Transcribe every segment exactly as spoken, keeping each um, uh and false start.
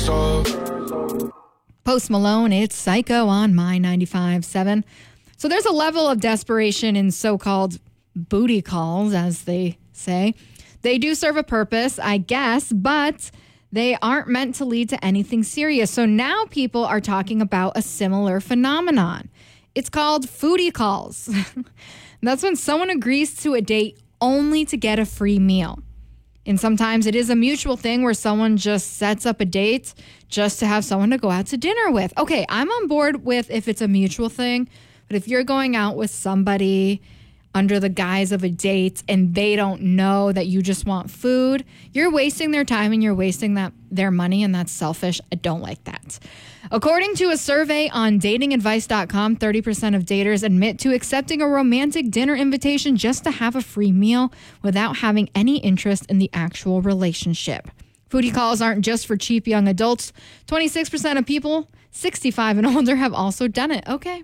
Post Malone, it's Psycho on My ninety-five point seven. So there's a level of desperation in so-called booty calls, as they say. They do serve a purpose, I guess, but they aren't meant to lead to anything serious. So now people are talking about a similar phenomenon. It's called foodie calls. That's when someone agrees to a date only to get a free meal. And sometimes it is a mutual thing where someone just sets up a date just to have someone to go out to dinner with. Okay, I'm on board with if it's a mutual thing, but if you're going out with somebody under the guise of a date and they don't know that you just want food, you're wasting their time and you're wasting that their money, and that's selfish. I don't like that. According to a survey on dating advice dot com, thirty percent of daters admit to accepting a romantic dinner invitation just to have a free meal without having any interest in the actual relationship. Foodie calls aren't just for cheap young adults. twenty-six percent of people sixty-five and older have also done it. Okay.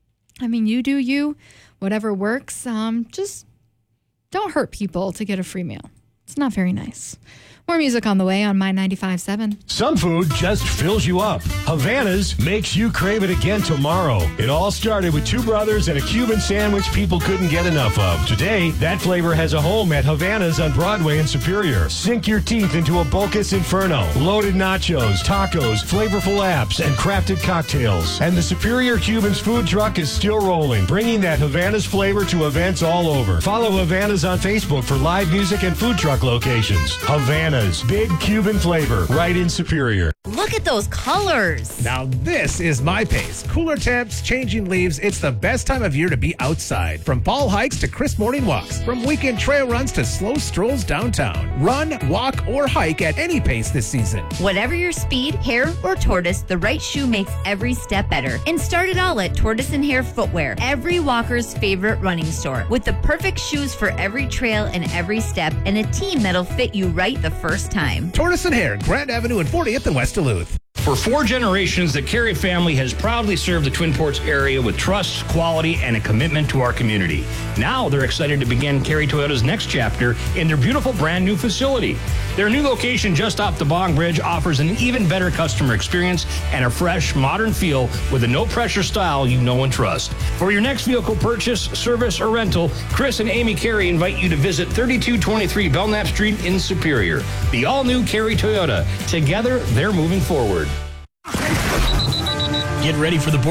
I mean, you do you. Whatever works. Um, just don't hurt people to get a free meal. It's not very nice. More music on the way on My ninety-five point seven. Some food just fills you up. Havana's makes you crave it again tomorrow. It all started with two brothers and a Cuban sandwich people couldn't get enough of. Today, that flavor has a home at Havana's on Broadway in Superior. Sink your teeth into a Bocas Inferno, loaded nachos, tacos, flavorful apps, and crafted cocktails. And the Superior Cubans food truck is still rolling, bringing that Havana's flavor to events all over. Follow Havana's on Facebook for live music and food truck locations. Havana. Big Cuban flavor, right in Superior. Look at those colors. Now this is my pace. Cooler temps, changing leaves. It's the best time of year to be outside. From fall hikes to crisp morning walks. From weekend trail runs to slow strolls downtown. Run, walk, or hike at any pace this season. Whatever your speed, hair, or tortoise, the right shoe makes every step better. And start it all at Tortoise and Hare Footwear, every walker's favorite running store. With the perfect shoes for every trail and every step, and a team that'll fit you right the first First time. Tortoise and Hare, Grand Avenue and fortieth in West Duluth. For four generations, the Carey family has proudly served the Twin Ports area with trust, quality, and a commitment to our community. Now they're excited to begin Carey Toyota's next chapter in their beautiful brand new facility. Their new location just off the Bong Bridge offers an even better customer experience and a fresh, modern feel with a no-pressure style you know and trust. For your next vehicle purchase, service, or rental, Chris and Amy Carey invite you to visit thirty-two twenty-three Belknap Street in Superior. The all-new Carey Toyota. Together, they're moving forward. Get ready for the board.